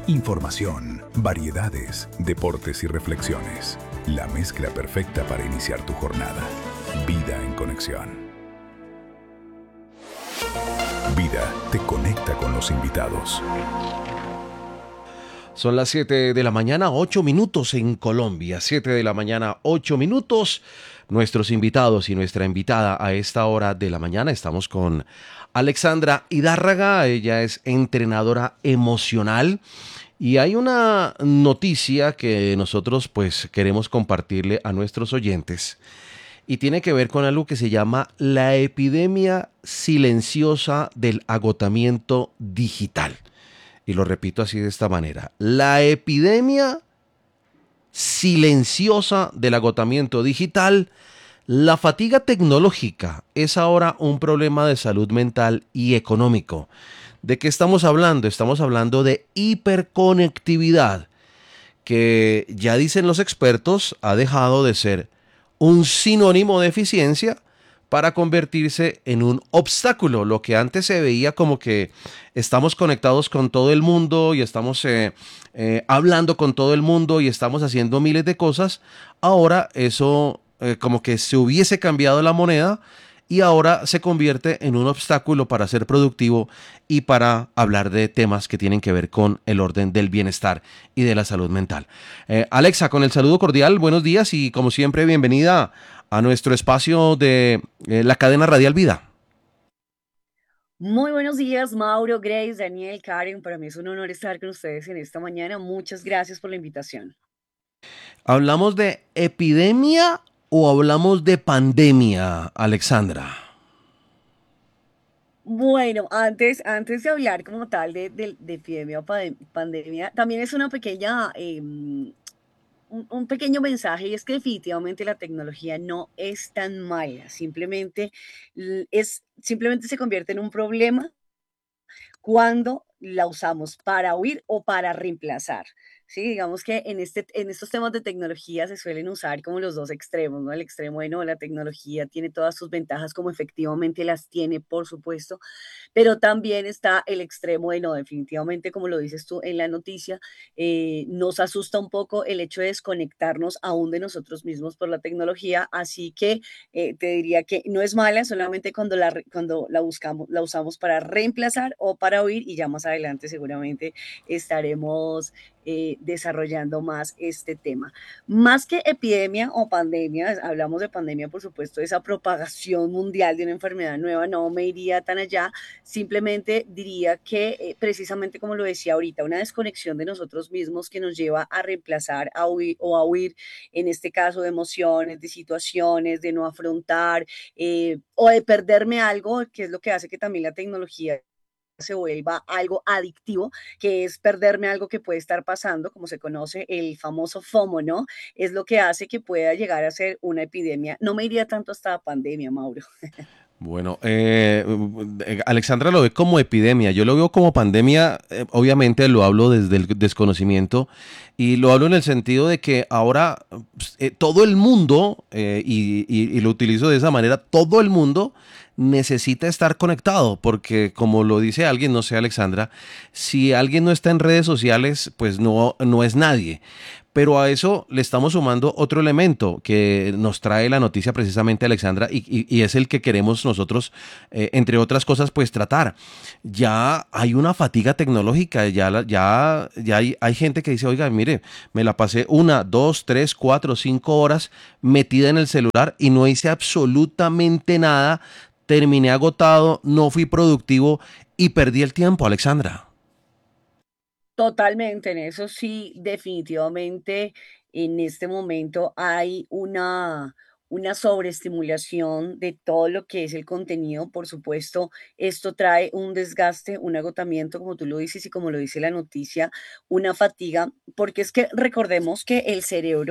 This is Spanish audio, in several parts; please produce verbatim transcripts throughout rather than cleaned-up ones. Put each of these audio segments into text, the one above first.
Información, variedades, deportes y reflexiones. La mezcla perfecta para iniciar tu jornada. Vida en conexión. Vida te conecta con los invitados. Son las siete de la mañana, ocho minutos en Colombia. siete de la mañana, ocho minutos. Nuestros invitados y nuestra invitada a esta hora de la mañana. Estamos con Alexandra Hidárraga. Ella es entrenadora emocional. Y hay una noticia que nosotros pues queremos compartirle a nuestros oyentes. Y tiene que ver con algo que se llama la epidemia silenciosa del agotamiento digital. Y lo repito así de esta manera. La epidemia silenciosa del agotamiento digital. La fatiga tecnológica es ahora un problema de salud mental y económico. ¿De qué estamos hablando? Estamos hablando de hiperconectividad, que ya dicen los expertos, ha dejado de ser un sinónimo de eficiencia para convertirse en un obstáculo. Lo que antes se veía como que estamos conectados con todo el mundo y estamos eh, eh, hablando con todo el mundo y estamos haciendo miles de cosas, ahora eso eh, como que se hubiese cambiado la moneda y ahora se convierte en un obstáculo para ser productivo y para hablar de temas que tienen que ver con el orden del bienestar y de la salud mental. Eh, Alexa, con el saludo cordial, buenos días y como siempre bienvenida a nuestro espacio de eh, la cadena radial Vida. Muy buenos días, Mauro, Grace, Daniel, Karen. Para mí es un honor estar con ustedes en esta mañana. Muchas gracias por la invitación. ¿Hablamos de epidemia o hablamos de pandemia, Alexandra? Bueno, antes, antes de hablar como tal de, de- de epidemia o pade- pandemia, también es una pequeña, eh, un, un pequeño mensaje y es que definitivamente la tecnología no es tan mala, simplemente, l- es, simplemente se convierte en un problema cuando la usamos para huir o para reemplazar. Sí, digamos que en, este, en estos temas de tecnología se suelen usar como los dos extremos, ¿no? El extremo de no, la tecnología tiene todas sus ventajas como efectivamente las tiene, por supuesto, pero también está el extremo de no, definitivamente, como lo dices tú en la noticia, eh, nos asusta un poco el hecho de desconectarnos aún de nosotros mismos por la tecnología, así que eh, te diría que no es mala, solamente cuando la, re- cuando la buscamos, la usamos para reemplazar o para oír, y ya más adelante seguramente estaremos eh, desarrollando más este tema. Más que epidemia o pandemia, hablamos de pandemia, por supuesto, esa propagación mundial de una enfermedad nueva, no me iría tan allá. Simplemente diría que eh, precisamente como lo decía ahorita, una desconexión de nosotros mismos que nos lleva a reemplazar a huir, o a huir, en este caso, de emociones, de situaciones, de no afrontar eh, o de perderme algo, que es lo que hace que también la tecnología se vuelva algo adictivo, que es perderme algo que puede estar pasando, como se conoce el famoso FOMO, ¿no? Es lo que hace que pueda llegar a ser una epidemia. No me iría tanto hasta la pandemia, Mauro. Bueno, eh, eh, Alexandra lo ve como epidemia, yo lo veo como pandemia, eh, obviamente lo hablo desde el desconocimiento y lo hablo en el sentido de que ahora pues, eh, todo el mundo, eh, y, y- y lo utilizo de esa manera, todo el mundo necesita estar conectado, porque como lo dice alguien, no sé Alexandra, si alguien no está en redes sociales, pues no, no es nadie. Pero a eso le estamos sumando otro elemento que nos trae la noticia precisamente Alexandra y, y- y es el que queremos nosotros, eh, entre otras cosas, pues tratar. Ya hay una fatiga tecnológica, ya, la- ya, ya hay, hay gente que dice, oiga, mire, me la pasé una, dos, tres, cuatro, cinco horas metida en el celular y no hice absolutamente nada, terminé agotado, no fui productivo y perdí el tiempo, Alexandra. Totalmente, en eso sí, definitivamente en este momento hay una, una sobreestimulación de todo lo que es el contenido. Por supuesto, esto trae un desgaste, un agotamiento, como tú lo dices y como lo dice la noticia, una fatiga, porque es que recordemos que el cerebro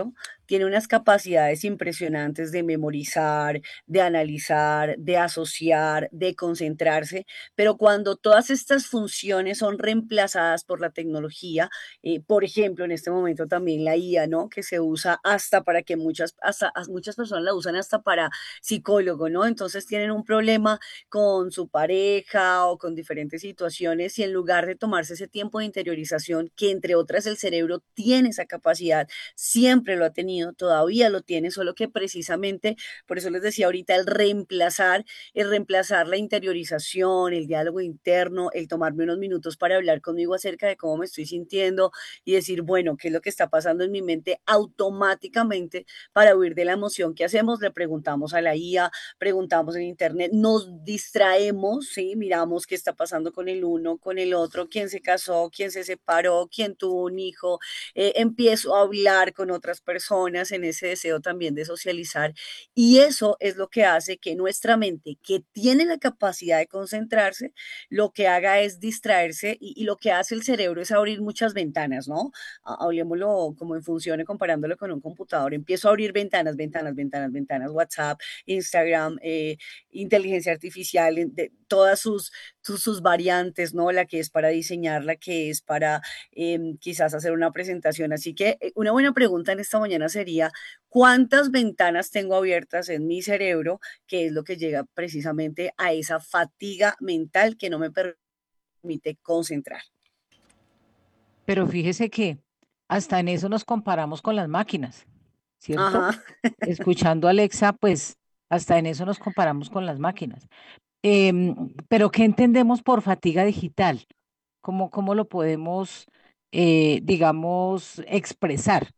tiene unas capacidades impresionantes de memorizar, de analizar, de asociar, de concentrarse, pero cuando todas estas funciones son reemplazadas por la tecnología, eh, por ejemplo, en este momento también la I A, ¿no? Que se usa hasta para que muchas, hasta, as- muchas personas la usan hasta para psicólogo, ¿no? Entonces tienen un problema con su pareja o con diferentes situaciones y en lugar de tomarse ese tiempo de interiorización, que entre otras el cerebro tiene esa capacidad, siempre lo ha tenido, todavía lo tiene, solo que precisamente, por eso les decía ahorita, el reemplazar, el reemplazar la interiorización, el diálogo interno, el tomarme unos minutos para hablar conmigo acerca de cómo me estoy sintiendo y decir, bueno, ¿qué es lo que está pasando en mi mente? Automáticamente, para huir de la emoción que hacemos, le preguntamos a la I A, preguntamos en internet, nos distraemos, ¿sí? Miramos qué está pasando con el uno, con el otro, quién se casó, quién se separó, quién tuvo un hijo, eh, empiezo a hablar con otras personas en ese deseo también de socializar y eso es lo que hace que nuestra mente, que tiene la capacidad de concentrarse, lo que haga es distraerse y, y lo que hace el cerebro es abrir muchas ventanas, ¿no? Ha- Hablemoslo como en funciones comparándolo con un computador. Empiezo a abrir ventanas, ventanas, ventanas, ventanas, WhatsApp, Instagram, eh, inteligencia artificial, en- de todas sus, sus, sus variantes, ¿no? La que es para diseñar, la que es para em, quizás hacer una presentación. Así que eh, una buena pregunta en esta mañana sería, ¿cuántas ventanas tengo abiertas en mi cerebro? Que es lo que llega precisamente a esa fatiga mental que no me permite concentrar. Pero fíjese que hasta en eso nos comparamos con las máquinas, ¿cierto? Ajá. Escuchando a Alexa, pues hasta en eso nos comparamos con las máquinas. Em, pero ¿qué entendemos por fatiga digital? ¿Cómo, cómo lo podemos, eh, digamos, expresar?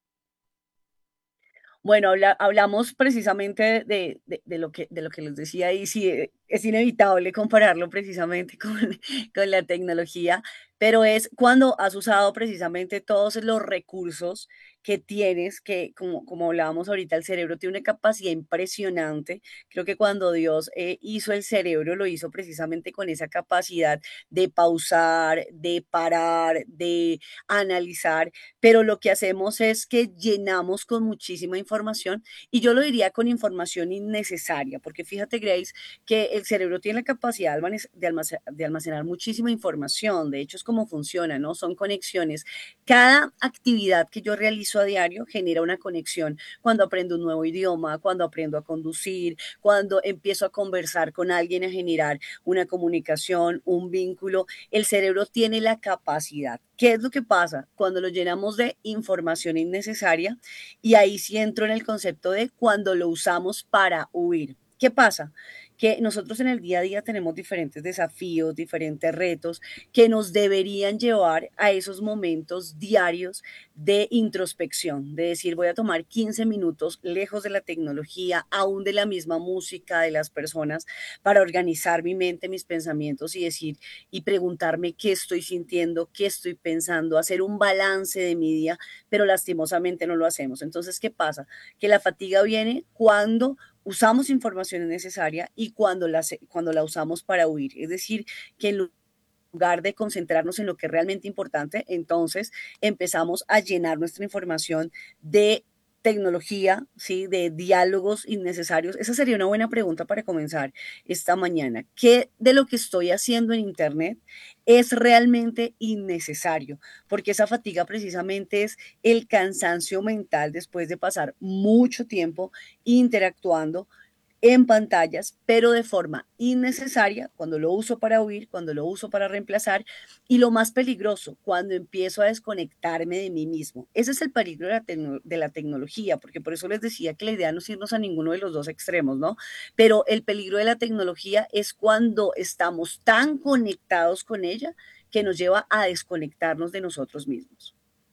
Bueno, habla- hablamos precisamente de, de- de lo que, de lo que les decía y sí, eh, es inevitable compararlo precisamente con, con la tecnología, pero es cuando has usado precisamente todos los recursos que tienes, que como, como hablábamos ahorita, el cerebro tiene una capacidad impresionante. Creo que cuando Dios eh, hizo el cerebro, lo hizo precisamente con esa capacidad de pausar, de parar, de analizar, pero lo que hacemos es que llenamos con muchísima información y yo lo diría con información innecesaria, porque fíjate, Grace, que el cerebro tiene la capacidad de almacenar, de almacenar, de almacenar muchísima información, de hecho es como funciona, ¿no? Son conexiones. Cada actividad que yo realizo a diario genera una conexión cuando aprendo un nuevo idioma, cuando aprendo a conducir, cuando empiezo a conversar con alguien, a generar una comunicación, un vínculo. El cerebro tiene la capacidad. ¿Qué es lo que pasa? Cuando lo llenamos de información innecesaria, y ahí sí entro en el concepto de cuando lo usamos para huir. ¿Qué pasa? Que nosotros en el día a día tenemos diferentes desafíos, diferentes retos que nos deberían llevar a esos momentos diarios de introspección, de decir, voy a tomar quince minutos lejos de la tecnología, aún de la misma música, de las personas, para organizar mi mente, mis pensamientos y decir, y preguntarme qué estoy sintiendo, qué estoy pensando, hacer un balance de mi día, pero lastimosamente no lo hacemos. Entonces, ¿qué pasa? Que la fatiga viene cuando usamos información innecesaria y cuando la, cuando la usamos para huir. Es decir, que en lugar de concentrarnos en lo que es realmente importante, entonces empezamos a llenar nuestra información de tecnología, ¿sí? De diálogos innecesarios. Esa sería una buena pregunta para comenzar esta mañana. ¿Qué de lo que estoy haciendo en Internet es realmente innecesario? Porque esa fatiga precisamente es el cansancio mental después de pasar mucho tiempo interactuando en pantallas, pero de forma innecesaria, cuando lo uso para huir, cuando lo uso para reemplazar, y lo más peligroso, cuando empiezo a desconectarme de mí mismo. Ese es el peligro de la, tecno de la tecnología, porque por eso les decía que la idea no es irnos a ninguno de los dos extremos, ¿no? Pero el peligro de la tecnología es cuando estamos tan conectados con ella que nos lleva a desconectarnos de nosotros mismos.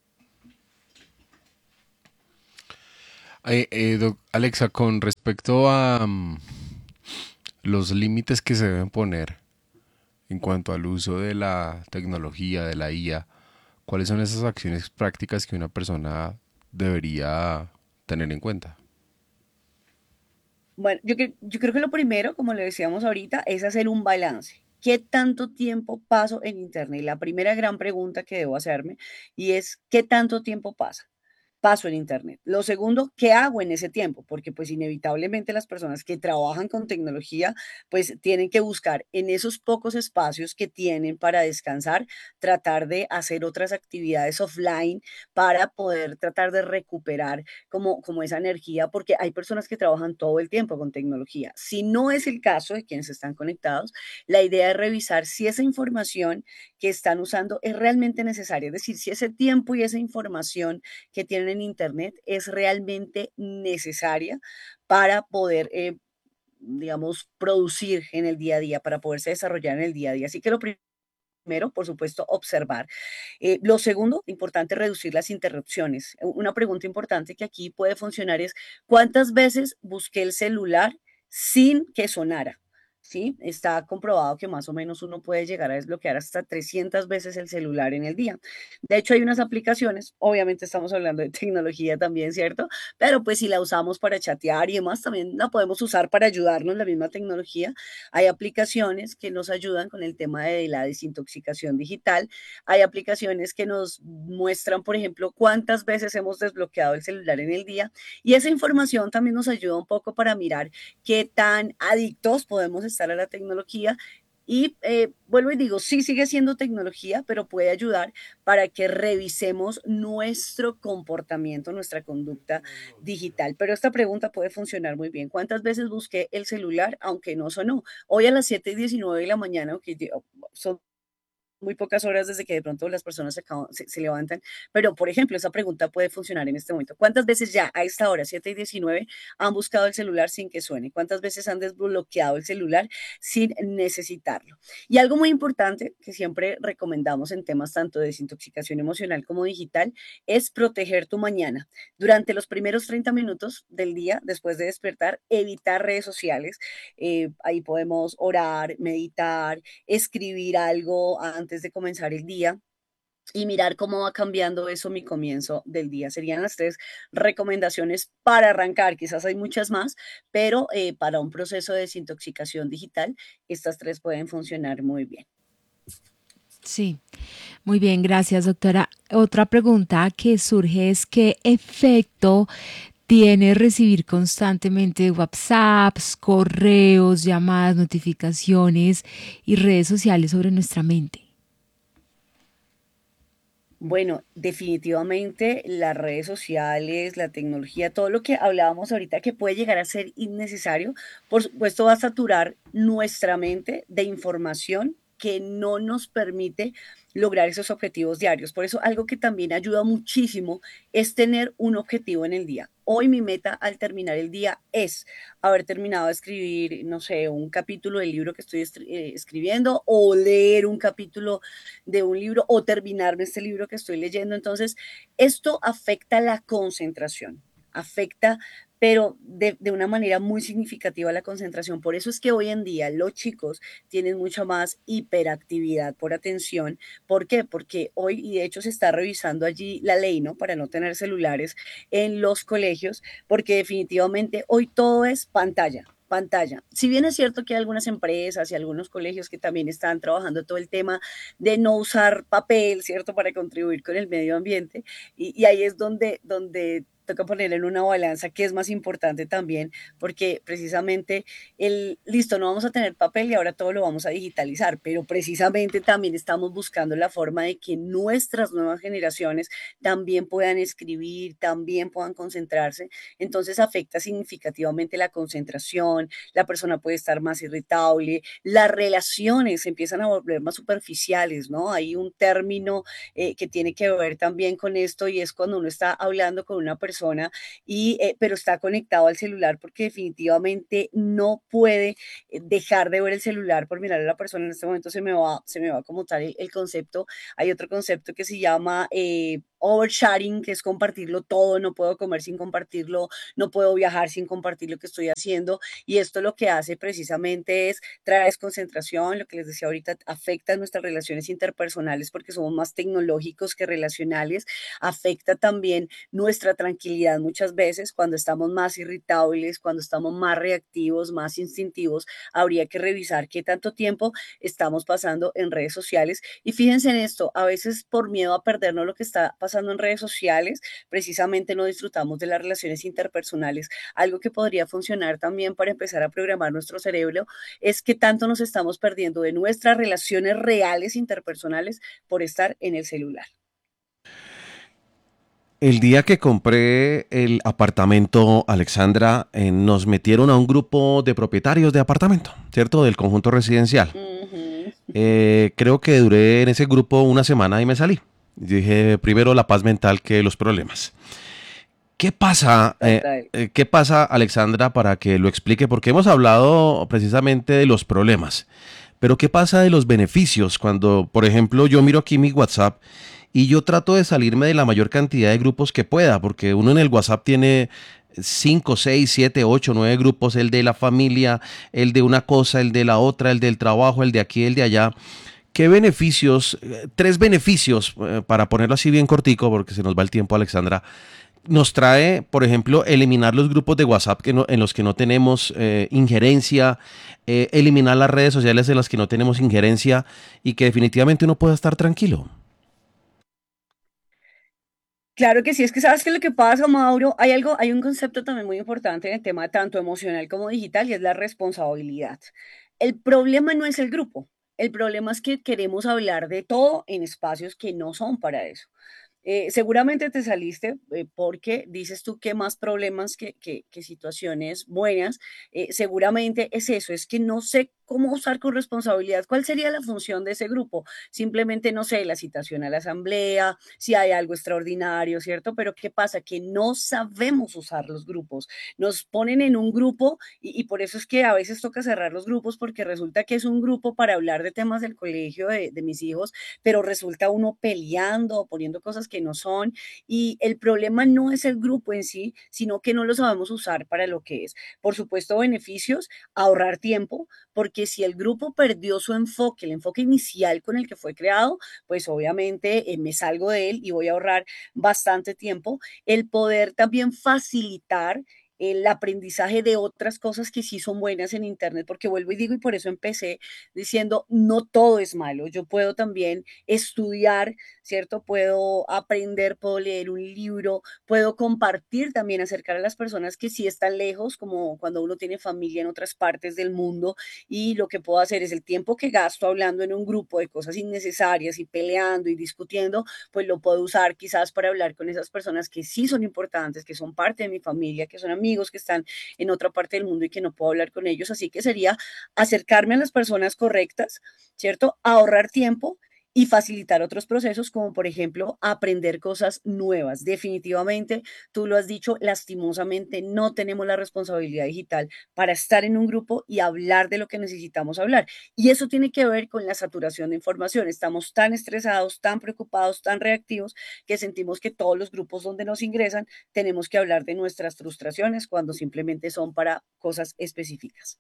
Eh, eh, doc- Alexa, con respecto a mm, los límites que se deben poner en cuanto al uso de la tecnología, de la I A, ¿cuáles son esas acciones prácticas que una persona debería tener en cuenta? Bueno, yo, cre- yo creo que lo primero, como le decíamos ahorita, es hacer un balance. ¿Qué tanto tiempo paso en Internet? La primera gran pregunta que debo hacerme y es, ¿qué tanto tiempo pasa? paso en Internet. Lo segundo, ¿qué hago en ese tiempo? Porque pues inevitablemente las personas que trabajan con tecnología pues tienen que buscar en esos pocos espacios que tienen para descansar, tratar de hacer otras actividades offline para poder tratar de recuperar como, como esa energía, porque hay personas que trabajan todo el tiempo con tecnología. Si no es el caso de quienes están conectados, la idea es revisar si esa información que están usando es realmente necesaria, es decir, si ese tiempo y esa información que tienen en Internet es realmente necesaria para poder, eh, digamos, producir en el día a día, para poderse desarrollar en el día a día. Así que lo primero, por supuesto, observar. Eh, lo segundo, importante, reducir las interrupciones. Una pregunta importante que aquí puede funcionar es, ¿cuántas veces busqué el celular sin que sonara? ¿Sí? Está comprobado que más o menos uno puede llegar a desbloquear hasta trescientas veces el celular en el día. De hecho, hay unas aplicaciones, obviamente estamos hablando de tecnología también, ¿cierto? Pero pues si la usamos para chatear y demás, también la podemos usar para ayudarnos, la misma tecnología. Hay aplicaciones que nos ayudan con el tema de la desintoxicación digital. Hay aplicaciones que nos muestran, por ejemplo, cuántas veces hemos desbloqueado el celular en el día. Y esa información también nos ayuda un poco para mirar qué tan adictos podemos estar a la tecnología. Y eh, vuelvo y digo, sí sigue siendo tecnología, pero puede ayudar para que revisemos nuestro comportamiento, nuestra conducta digital. Pero esta pregunta puede funcionar muy bien. ¿Cuántas veces busqué el celular aunque no sonó? Hoy a las siete y diecinueve de la mañana, aunque son muy pocas horas desde que de pronto las personas se, acaban, se, se, levantan. Pero, por ejemplo, esa pregunta puede funcionar en este momento. ¿Cuántas veces ya a esta hora, siete y diecinueve, han buscado el celular sin que suene? ¿Cuántas veces han desbloqueado el celular sin necesitarlo? Y algo muy importante que siempre recomendamos en temas tanto de desintoxicación emocional como digital es proteger tu mañana. Durante los primeros treinta minutos del día, después de despertar, evitar redes sociales. Eh, ahí podemos orar, meditar, escribir algo antes de comenzar el día y mirar cómo va cambiando eso mi comienzo del día. Serían las tres recomendaciones para arrancar. Quizás hay muchas más, pero eh, para un proceso de desintoxicación digital, estas tres pueden funcionar muy bien. Sí, muy bien, gracias, doctora. Otra pregunta que surge es ¿qué efecto tiene recibir constantemente WhatsApps, correos, llamadas, notificaciones y redes sociales sobre nuestra mente? Bueno, definitivamente las redes sociales, la tecnología, todo lo que hablábamos ahorita que puede llegar a ser innecesario, por supuesto va a saturar nuestra mente de información que no nos permite lograr esos objetivos diarios. Por eso algo que también ayuda muchísimo es tener un objetivo en el día. Hoy mi meta al terminar el día es haber terminado de escribir, no sé, un capítulo del libro que estoy escribiendo o leer un capítulo de un libro o terminarme este libro que estoy leyendo. Entonces, esto afecta la concentración, afecta pero de, de, una manera muy significativa la concentración. Por eso es que hoy en día los chicos tienen mucha más hiperactividad por atención. ¿Por qué? Porque hoy, y de hecho se está revisando allí la ley, ¿no? Para no tener celulares en los colegios, porque definitivamente hoy todo es pantalla. Pantalla. Si bien es cierto que hay algunas empresas y algunos colegios que también están trabajando todo el tema de no usar papel, ¿cierto? Para contribuir con el medio ambiente. Y, y ahí es donde, donde toca poner en una balanza qué es más importante también, porque precisamente el, listo, no vamos a tener papel y ahora todo lo vamos a digitalizar, pero precisamente también estamos buscando la forma de que nuestras nuevas generaciones también puedan escribir, también puedan concentrarse, entonces afecta significativamente la concentración, la persona puede estar más irritable, las relaciones empiezan a volver más superficiales, ¿no? Hay un término eh, que tiene que ver también con esto y es cuando uno está hablando con una persona persona y eh, pero está conectado al celular porque definitivamente no puede dejar de ver el celular por mirar a la persona. En este momento se me va, se me va como tal el, el concepto. Hay otro concepto que se llama eh, oversharing, que es compartirlo todo, no puedo comer sin compartirlo, no puedo viajar sin compartir lo que estoy haciendo, y esto lo que hace precisamente es traer desconcentración, lo que les decía ahorita, afecta nuestras relaciones interpersonales porque somos más tecnológicos que relacionales, afecta también nuestra tranquilidad muchas veces cuando estamos más irritables, cuando estamos más reactivos, más instintivos, habría que revisar qué tanto tiempo estamos pasando en redes sociales, y fíjense en esto, a veces por miedo a perdernos lo que está pasando pasando en redes sociales, precisamente no disfrutamos de las relaciones interpersonales. Algo que podría funcionar también para empezar a programar nuestro cerebro es que tanto nos estamos perdiendo de nuestras relaciones reales interpersonales por estar en el celular. El día que compré el apartamento, Alexandra, eh, nos metieron a un grupo de propietarios de apartamento, ¿cierto? Del conjunto residencial. Ujú. Eh, creo que duré en ese grupo una semana y me salí. Dije, primero la paz mental que los problemas. ¿Qué pasa, eh, Total. eh, qué pasa, Alexandra, para que lo explique? Porque hemos hablado precisamente de los problemas, pero ¿qué pasa de los beneficios? Cuando, por ejemplo, yo miro aquí mi WhatsApp y yo trato de salirme de la mayor cantidad de grupos que pueda, porque uno en el WhatsApp tiene cinco, seis, siete, ocho, nueve grupos, el de la familia, el de una cosa, el de la otra, el del trabajo, el de aquí, el de allá. ¿Qué beneficios, eh, tres beneficios, eh, para ponerlo así bien cortico, porque se nos va el tiempo, Alexandra, nos trae, por ejemplo, eliminar los grupos de WhatsApp que no- en los que no tenemos eh, injerencia, eh, eliminar las redes sociales en las que no tenemos injerencia y que definitivamente uno pueda estar tranquilo? Claro que sí, es que sabes que lo que pasa, Mauro, hay algo, hay un concepto también muy importante en el tema tanto emocional como digital y es la responsabilidad. El problema no es el grupo, el problema es que queremos hablar de todo en espacios que no son para eso. Eh, seguramente te saliste eh, porque dices tú que más problemas que, que- que situaciones buenas. Eh, seguramente es eso, es que no sé cómo usar con responsabilidad. ¿Cuál sería la función de ese grupo? Simplemente, no sé, la citación a la asamblea, si hay algo extraordinario, ¿cierto? Pero ¿qué pasa? Que no sabemos usar los grupos. Nos ponen en un grupo y, y por eso es que a veces toca cerrar los grupos porque resulta que es un grupo para hablar de temas del colegio de, de mis hijos, pero resulta uno peleando o poniendo cosas que no son. Y el problema no es el grupo en sí, sino que no lo sabemos usar para lo que es. Por supuesto, beneficios, ahorrar tiempo, porque si el grupo perdió su enfoque, el enfoque inicial con el que fue creado, pues obviamente eh, me salgo de él y voy a ahorrar bastante tiempo. El poder también facilitar el aprendizaje de otras cosas que sí son buenas en Internet, porque vuelvo y digo, y por eso empecé diciendo, no todo es malo, yo puedo también estudiar, ¿cierto? Puedo aprender, puedo leer un libro, puedo compartir también, acercar a las personas que sí están lejos, como cuando uno tiene familia en otras partes del mundo, y lo que puedo hacer es el tiempo que gasto hablando en un grupo de cosas innecesarias y peleando y discutiendo, pues lo puedo usar quizás para hablar con esas personas que sí son importantes, que son parte de mi familia, que son amigos, que están en otra parte del mundo y que no puedo hablar con ellos. Así que sería acercarme a las personas correctas, ¿cierto? Ahorrar tiempo y facilitar otros procesos, como por ejemplo aprender cosas nuevas. Definitivamente, tú lo has dicho, lastimosamente no tenemos la responsabilidad digital para estar en un grupo y hablar de lo que necesitamos hablar. Y eso tiene que ver con la saturación de información. Estamos tan estresados, tan preocupados, tan reactivos, que sentimos que todos los grupos donde nos ingresan tenemos que hablar de nuestras frustraciones cuando simplemente son para cosas específicas.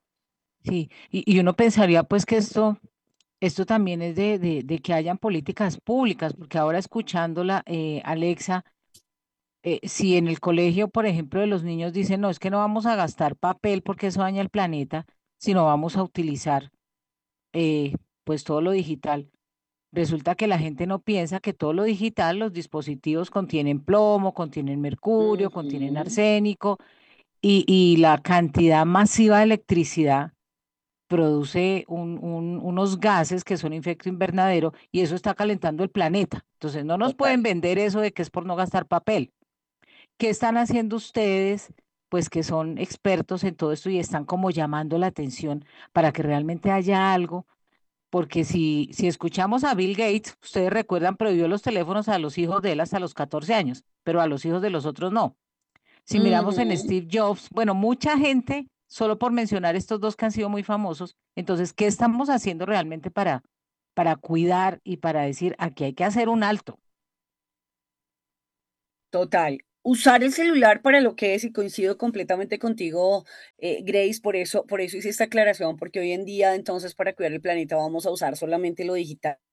Sí, y, y uno pensaría pues que esto, esto también es de, de, de que hayan políticas públicas, porque ahora escuchándola, eh, Alexa, eh, si en el colegio, por ejemplo, de los niños dicen, no, es que no vamos a gastar papel porque eso daña el planeta, sino vamos a utilizar eh, pues todo lo digital. Resulta que la gente no piensa que todo lo digital, los dispositivos contienen plomo, contienen mercurio, contienen Ujú. arsénico y, y la cantidad masiva de electricidad produce un- un- unos gases que son efecto invernadero y eso está calentando el planeta. Entonces no nos Total. pueden vender eso de que es por no gastar papel. ¿Qué están haciendo ustedes? Pues que son expertos en todo esto y están como llamando la atención para que realmente haya algo, porque si, si escuchamos a Bill Gates, ustedes recuerdan, prohibió los teléfonos a los hijos de él hasta los catorce años, pero a los hijos de los otros no. Si miramos en Ujú. Steve Jobs, bueno, mucha gente, solo por mencionar estos dos que han sido muy famosos, entonces, ¿qué estamos haciendo realmente para, para cuidar y para decir, aquí hay que hacer un alto? Total. Usar el celular para lo que es, y coincido completamente contigo, eh, Grace, por eso, por eso hice esta aclaración, porque hoy en día, entonces, para cuidar el planeta vamos a usar solamente lo digital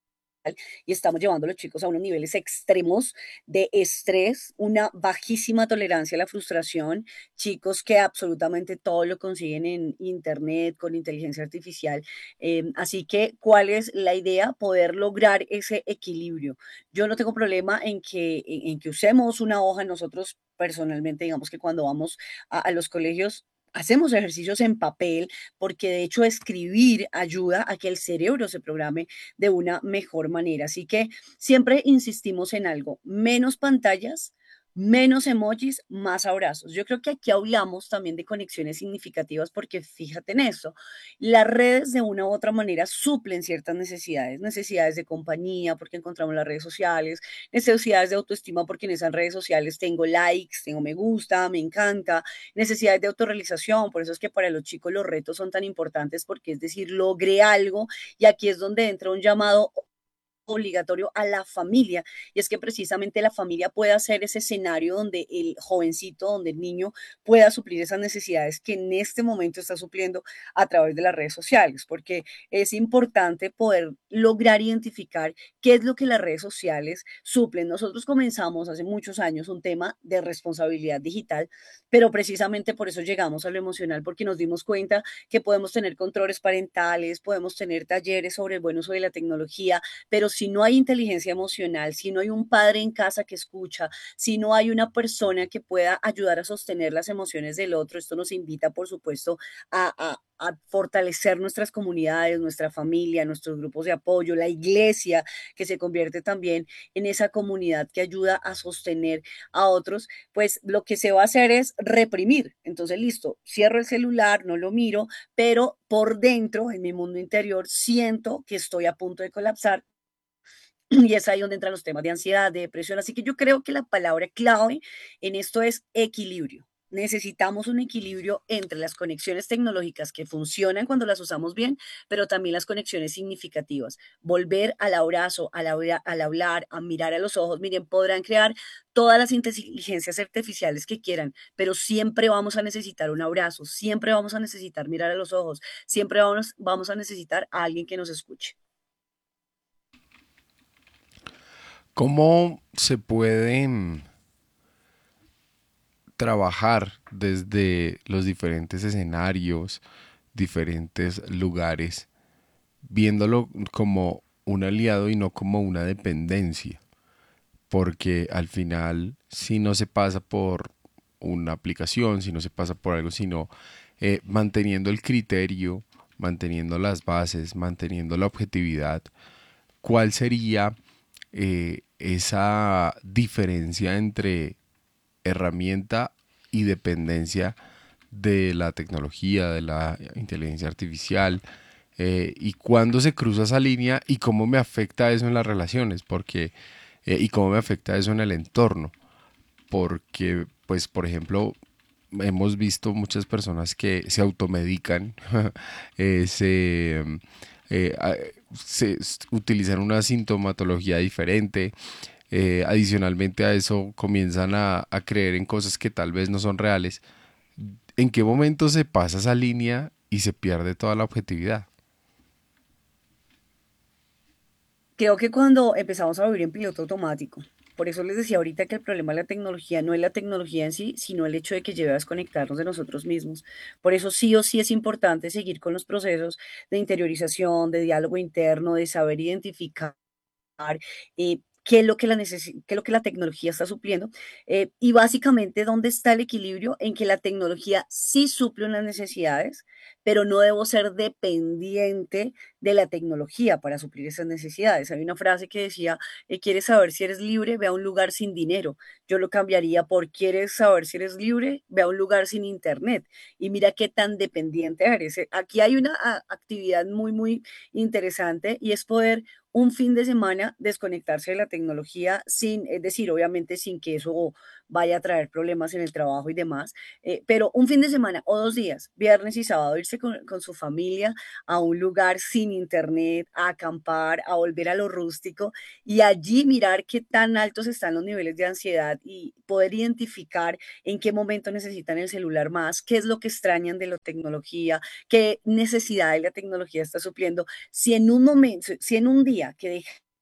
y estamos llevando a los chicos a unos niveles extremos de estrés, una bajísima tolerancia a la frustración, chicos que absolutamente todo lo consiguen en internet, con inteligencia artificial. Eh, así que, ¿cuál es la idea? Poder lograr ese equilibrio. Yo no tengo problema en que, en, en que usemos una hoja. Nosotros personalmente, digamos que cuando vamos a, a los colegios, hacemos ejercicios en papel, porque de hecho escribir ayuda a que el cerebro se programe de una mejor manera. Así que siempre insistimos en algo, menos pantallas, menos emojis, más abrazos. Yo creo que aquí hablamos también de conexiones significativas porque fíjate en eso, las redes de una u otra manera suplen ciertas necesidades, necesidades de compañía porque encontramos las redes sociales, necesidades de autoestima porque en esas redes sociales tengo likes, tengo me gusta, me encanta, necesidades de autorrealización, por eso es que para los chicos los retos son tan importantes porque es decir, logré algo y aquí es donde entra un llamado obligatorio a la familia, y es que precisamente la familia pueda ser ese escenario donde el jovencito, donde el niño pueda suplir esas necesidades que en este momento está supliendo a través de las redes sociales, porque es importante poder lograr identificar qué es lo que las redes sociales suplen. Nosotros comenzamos hace muchos años un tema de responsabilidad digital, pero precisamente por eso llegamos a lo emocional, porque nos dimos cuenta que podemos tener controles parentales, podemos tener talleres sobre el buen uso de la tecnología, pero si no hay inteligencia emocional, si no hay un padre en casa que escucha, si no hay una persona que pueda ayudar a sostener las emociones del otro, esto nos invita, por supuesto, a, a, a fortalecer nuestras comunidades, nuestra familia, nuestros grupos de apoyo, la iglesia, que se convierte también en esa comunidad que ayuda a sostener a otros, pues lo que se va a hacer es reprimir. Entonces, listo, cierro el celular, no lo miro, pero por dentro, en mi mundo interior, siento que estoy a punto de colapsar. Y es ahí donde entran los temas de ansiedad, de depresión. Así que yo creo que la palabra clave en esto es equilibrio. Necesitamos un equilibrio entre las conexiones tecnológicas que funcionan cuando las usamos bien, pero también las conexiones significativas. Volver al abrazo, al, habla- al hablar, a mirar a los ojos. Miren, podrán crear todas las inteligencias artificiales que quieran, pero siempre vamos a necesitar un abrazo, siempre vamos a necesitar mirar a los ojos, siempre vamos, vamos a necesitar a alguien que nos escuche. ¿Cómo se puede mm, trabajar desde los diferentes escenarios, diferentes lugares, viéndolo como un aliado y no como una dependencia? Porque al final, si no se pasa por una aplicación, si no se pasa por algo, sino eh, manteniendo el criterio, manteniendo las bases, manteniendo la objetividad, ¿cuál sería eh, esa diferencia entre herramienta y dependencia de la tecnología, de la inteligencia artificial? Eh, y cuándo se cruza esa línea y cómo me afecta eso en las relaciones, porque eh, y cómo me afecta eso en el entorno, porque pues por ejemplo hemos visto muchas personas que se automedican, eh, se, eh, a- se s- utilizan una sintomatología diferente. Eh, adicionalmente a eso comienzan a, a creer en cosas que tal vez no son reales. ¿En qué momento se pasa esa línea y se pierde toda la objetividad? Creo que cuando empezamos a vivir en piloto automático, por eso les decía ahorita que el problema de la tecnología no es la tecnología en sí, sino el hecho de que lleve a desconectarnos de nosotros mismos. Por eso sí o sí es importante seguir con los procesos de interiorización, de diálogo interno, de saber identificar eh, qué es lo que la necesi- qué es lo que la tecnología está supliendo, eh, y básicamente dónde está el equilibrio en que la tecnología sí suple unas necesidades, pero no debo ser dependiente de la tecnología para suplir esas necesidades. Hay una frase que decía, eh, ¿quieres saber si eres libre? Ve a un lugar sin dinero. Yo lo cambiaría por, ¿quieres saber si eres libre? Ve a un lugar sin internet. Y mira qué tan dependiente eres. Eh, Aquí hay una a- actividad muy, muy interesante y es poder un fin de semana desconectarse de la tecnología sin, es decir, obviamente sin que eso vaya a traer problemas en el trabajo y demás, eh, pero un fin de semana o dos días, viernes y sábado, irse con, con su familia a un lugar sin internet, a acampar, a volver a lo rústico y allí mirar qué tan altos están los niveles de ansiedad y poder identificar en qué momento necesitan el celular más, qué es lo que extrañan de la tecnología, qué necesidad de la tecnología está supliendo. Si en un momento, si en un día que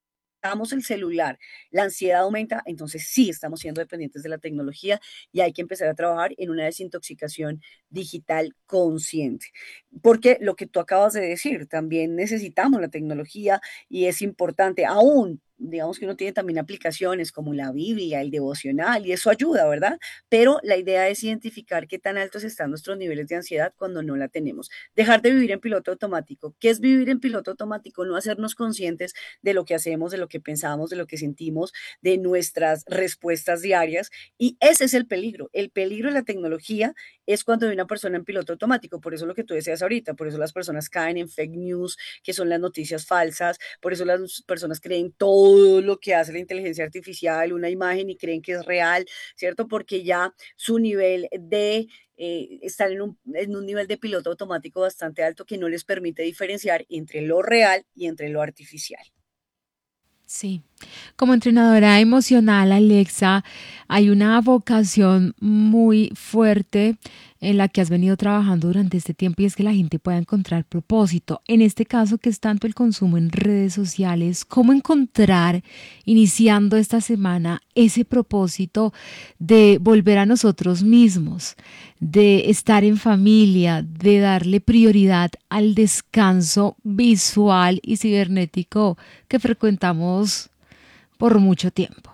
el celular, la ansiedad aumenta, entonces sí estamos siendo dependientes de la tecnología y hay que empezar a trabajar en una desintoxicación digital consciente. Porque lo que tú acabas de decir, también necesitamos la tecnología y es importante aún. Digamos que uno tiene también aplicaciones como la Biblia, el devocional, y eso ayuda, ¿verdad? Pero la idea es identificar qué tan altos están nuestros niveles de ansiedad cuando no la tenemos. Dejar de vivir en piloto automático. ¿Qué es vivir en piloto automático? No hacernos conscientes de lo que hacemos, de lo que pensamos, de lo que sentimos, de nuestras respuestas diarias. Y ese es el peligro. El peligro de la tecnología es cuando hay una persona en piloto automático. Por eso lo que tú decías ahorita, por eso las personas caen en fake news, que son las noticias falsas, por eso las personas creen todo todo lo que hace la inteligencia artificial, una imagen y creen que es real, ¿cierto? Porque ya su nivel de eh, estar en un, en un nivel de piloto automático bastante alto que no les permite diferenciar entre lo real y entre lo artificial. Sí, como entrenadora emocional, Alexa, hay una vocación muy fuerte en la que has venido trabajando durante este tiempo y es que la gente pueda encontrar propósito. En este caso, que es tanto el consumo en redes sociales, ¿cómo encontrar, iniciando esta semana, ese propósito de volver a nosotros mismos, de estar en familia, de darle prioridad al descanso visual y cibernético que frecuentamos por mucho tiempo?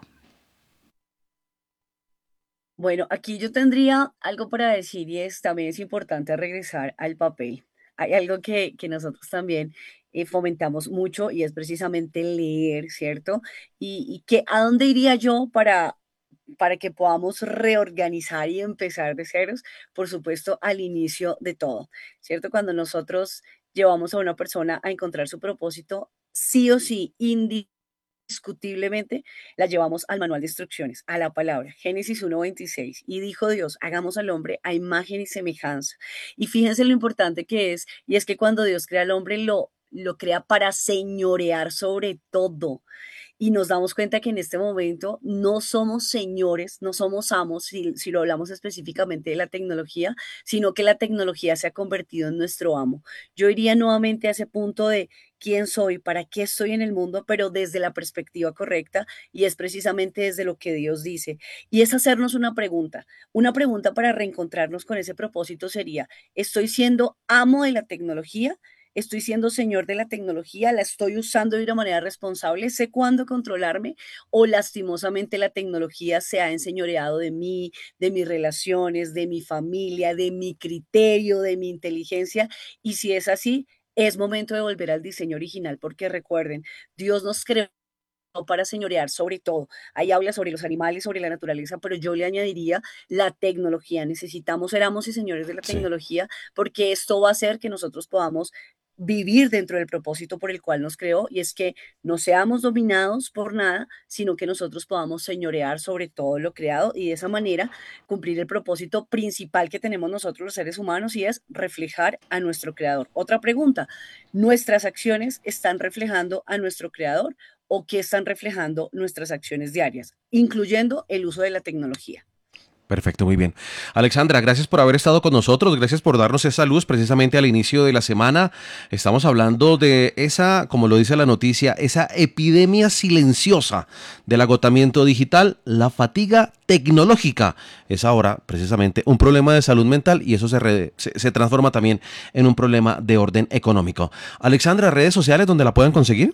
Bueno, aquí yo tendría algo para decir y es también es importante regresar al papel. Hay algo que, que nosotros también eh, fomentamos mucho y es precisamente leer, ¿cierto? Y, y que a dónde iría yo para, para que podamos reorganizar y empezar de ceros, por supuesto, al inicio de todo, ¿cierto? Cuando nosotros llevamos a una persona a encontrar su propósito, sí o sí, indiscutiblemente, indiscutiblemente la llevamos al manual de instrucciones, a la palabra, Génesis uno veintiséis, y dijo Dios, hagamos al hombre a imagen y semejanza. Y fíjense lo importante que es, y es que cuando Dios crea al hombre, lo, lo crea para señorear sobre todo. Y nos damos cuenta que en este momento no somos señores, no somos amos, si, si lo hablamos específicamente de la tecnología, sino que la tecnología se ha convertido en nuestro amo. Yo iría nuevamente a ese punto de quién soy, para qué estoy en el mundo, pero desde la perspectiva correcta y es precisamente desde lo que Dios dice. Y es hacernos una pregunta. Una pregunta para reencontrarnos con ese propósito sería, ¿estoy siendo amo de la tecnología? ¿Estoy siendo señor de la tecnología? ¿La estoy usando de una manera responsable? ¿Sé cuándo controlarme? ¿O lastimosamente la tecnología se ha enseñoreado de mí, de mis relaciones, de mi familia, de mi criterio, de mi inteligencia? Y si es así, es momento de volver al diseño original, porque recuerden, Dios nos creó para señorear sobre todo. Ahí habla sobre los animales, sobre la naturaleza, pero yo le añadiría la tecnología. Necesitamos ser amos y señores de la Sí. tecnología porque esto va a hacer que nosotros podamos vivir dentro del propósito por el cual nos creó y es que no seamos dominados por nada, sino que nosotros podamos señorear sobre todo lo creado y de esa manera cumplir el propósito principal que tenemos nosotros los seres humanos y es reflejar a nuestro creador. Otra pregunta, ¿nuestras acciones están reflejando a nuestro creador o qué están reflejando nuestras acciones diarias, incluyendo el uso de la tecnología? Perfecto, muy bien. Alexandra, gracias por haber estado con nosotros, gracias por darnos esa luz precisamente al inicio de la semana. Estamos hablando de esa, como lo dice la noticia, esa epidemia silenciosa del agotamiento digital, la fatiga tecnológica. Es ahora precisamente un problema de salud mental y eso se, re, se, se transforma también en un problema de orden económico. Alexandra, ¿redes sociales donde la puedan conseguir?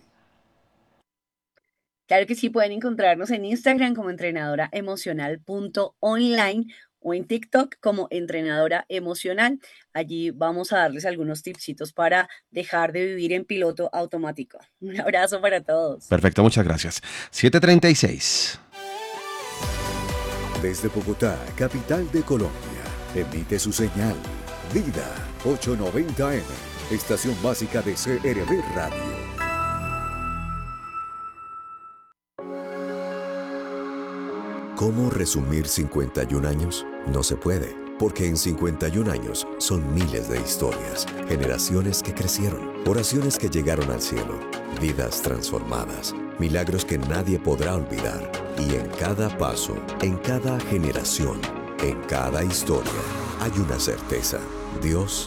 Claro que sí, pueden encontrarnos en Instagram como entrenadora emocional punto online o en TikTok como entrenadora emocional. Allí vamos a darles algunos tipsitos para dejar de vivir en piloto automático. Un abrazo para todos. Perfecto, muchas gracias. siete treinta y seis. Desde Bogotá, capital de Colombia, emite su señal Vida ochocientos noventa eme, estación básica de C R B Radio. ¿Cómo resumir cincuenta y un años? No se puede, porque en cincuenta y un años son miles de historias, generaciones que crecieron, oraciones que llegaron al cielo, vidas transformadas, milagros que nadie podrá olvidar. Y en cada paso, en cada generación, en cada historia, hay una certeza: Dios